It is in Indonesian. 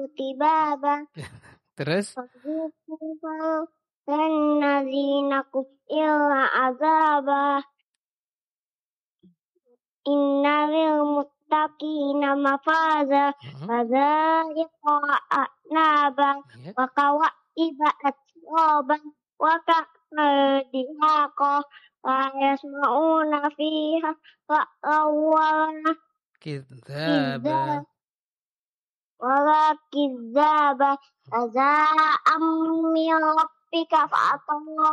tibaba. Terus? Lannazina illa azaba. Inna lil muttaqina mafaza. Fadzaiqa a'naba. Ya. Wa kawaiba atsroban. Wa ka'dihaqa. Wa yasma'una fiha la'awwala. Kidzaba. Wala kidzaba. Aza'am min rabbika fa'atalla.